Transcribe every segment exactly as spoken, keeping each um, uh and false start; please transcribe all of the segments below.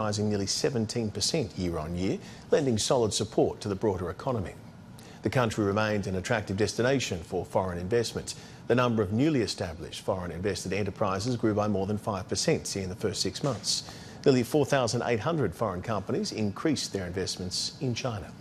rising nearly seventeen percent year on year, lending solid support to the broader economy. The country remained an attractive destination for foreign investment. The number of newly established foreign invested enterprises grew by more than five percent in the first six months. Nearly four thousand eight hundred foreign companies increased their investments in China.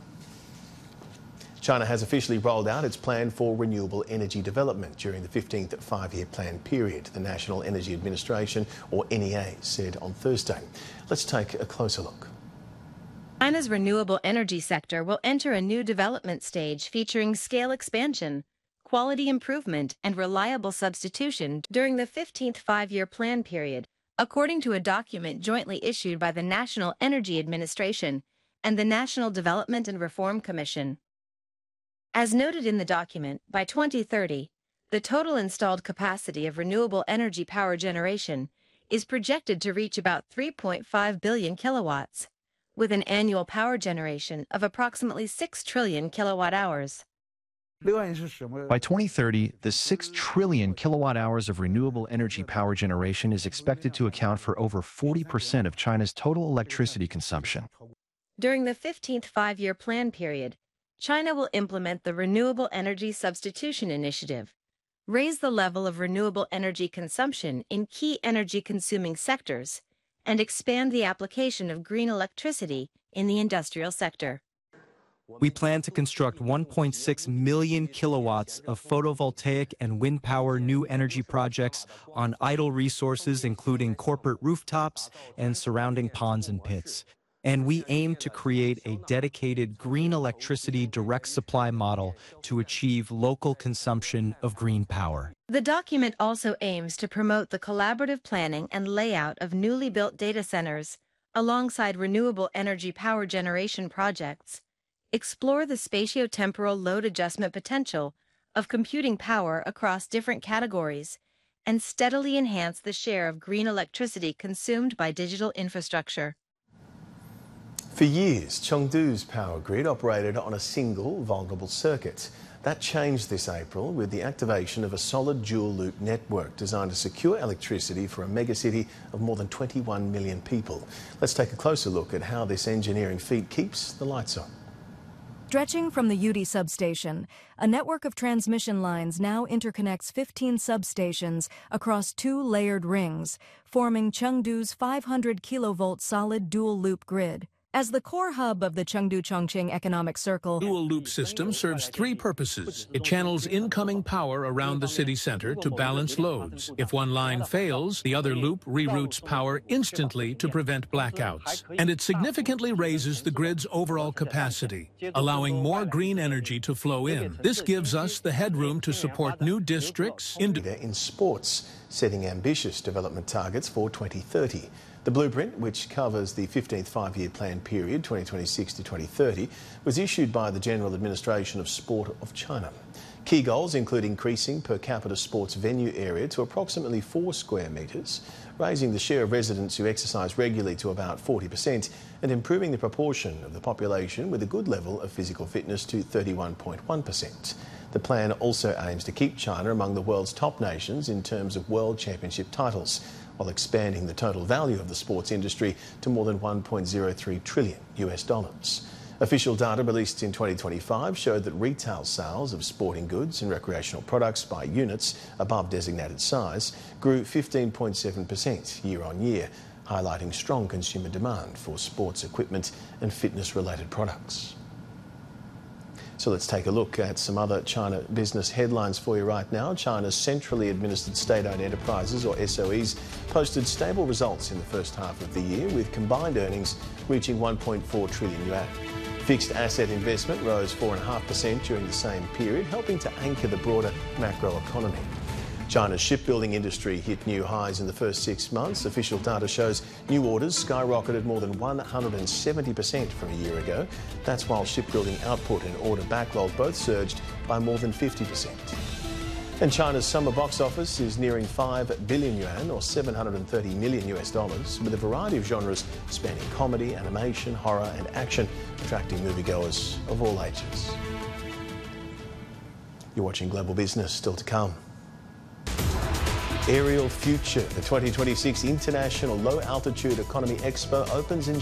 China has officially rolled out its plan for renewable energy development during the fifteenth five-year plan period, the National Energy Administration, or N E A, said on Thursday. Let's take a closer look. China's renewable energy sector will enter a new development stage featuring scale expansion, quality improvement, and reliable substitution during the fifteenth five-year plan period, according to a document jointly issued by the National Energy Administration and the National Development and Reform Commission. As noted in the document, by twenty thirty, the total installed capacity of renewable energy power generation is projected to reach about three point five billion kilowatts, with an annual power generation of approximately six trillion kilowatt hours. By twenty thirty, the six trillion kilowatt hours of renewable energy power generation is expected to account for over forty percent of China's total electricity consumption. During the fifteenth five-year plan period, China will implement the Renewable Energy Substitution Initiative, raise the level of renewable energy consumption in key energy-consuming sectors, and expand the application of green electricity in the industrial sector. We plan to construct one point six million kilowatts of photovoltaic and wind power new energy projects on idle resources, including corporate rooftops and surrounding ponds and pits. And we aim to create a dedicated green electricity direct supply model to achieve local consumption of green power. The document also aims to promote the collaborative planning and layout of newly built data centers alongside renewable energy power generation projects, explore the spatio-temporal load adjustment potential of computing power across different categories, and steadily enhance the share of green electricity consumed by digital infrastructure. For years, Chengdu's power grid operated on a single vulnerable circuit. That changed this April with the activation of a solid dual-loop network designed to secure electricity for a megacity of more than twenty-one million people. Let's take a closer look at how this engineering feat keeps the lights on. Stretching from the Yudi substation, a network of transmission lines now interconnects fifteen substations across two layered rings, forming Chengdu's five hundred kilovolt solid dual-loop grid. As the core hub of the Chengdu-Chongqing Economic Circle, dual loop system serves three purposes. It channels incoming power around the city center to balance loads. If one line fails, the other loop reroutes power instantly to prevent blackouts. And it significantly raises the grid's overall capacity, allowing more green energy to flow in. This gives us the headroom to support new districts in sports, setting ambitious development targets for twenty thirty. The blueprint, which covers the fifteenth five-year plan period, twenty twenty-six to twenty thirty, was issued by the General Administration of Sport of China. Key goals include increasing per capita sports venue area to approximately four square metres, raising the share of residents who exercise regularly to about forty percent, and improving the proportion of the population with a good level of physical fitness to thirty-one point one percent. The plan also aims to keep China among the world's top nations in terms of World Championship titles, while expanding the total value of the sports industry to more than one point zero three trillion U S dollars. Official data released in twenty twenty-five showed that retail sales of sporting goods and recreational products by units above designated size grew fifteen point seven percent year on year, highlighting strong consumer demand for sports equipment and fitness-related products. So let's take a look at some other China business headlines for you right now. China's centrally administered state-owned enterprises, or S O Es, posted stable results in the first half of the year, with combined earnings reaching one point four trillion yuan. Fixed asset investment rose four point five percent during the same period, helping to anchor the broader macro economy. China's shipbuilding industry hit new highs in the first six months. Official data shows new orders skyrocketed more than one hundred seventy percent from a year ago. That's while shipbuilding output and order backlog both surged by more than fifty percent. And China's summer box office is nearing five billion yuan, or seven hundred thirty million U S dollars, with a variety of genres spanning comedy, animation, horror and action, attracting moviegoers of all ages. You're watching Global Business, still to come. Aerial Future, the twenty twenty-six International Low Altitude Economy Expo opens in